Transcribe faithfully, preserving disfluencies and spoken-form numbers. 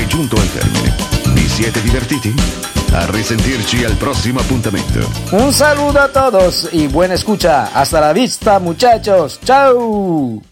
giunto al termine. Vi siete divertiti? A risentirci al prossimo appuntamento. Un saludo a todos y buena escucha. Hasta la vista, muchachos. Ciao.